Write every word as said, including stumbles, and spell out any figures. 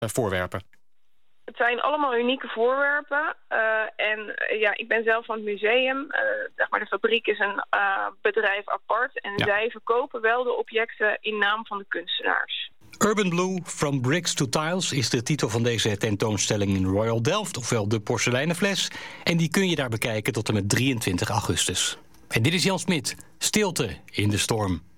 voorwerpen? Het zijn allemaal unieke voorwerpen. Uh, en uh, ja, ik ben zelf van het museum. Uh, zeg maar, de fabriek is een uh, bedrijf apart. En ja. zij verkopen wel de objecten in naam van de kunstenaars. Urban Blue, From Bricks to Tiles is de titel van deze tentoonstelling in Royal Delft, ofwel de porseleinen fles. En die kun je daar bekijken tot en met drieëntwintig augustus. En dit is Jan Smit, Stilte in de storm.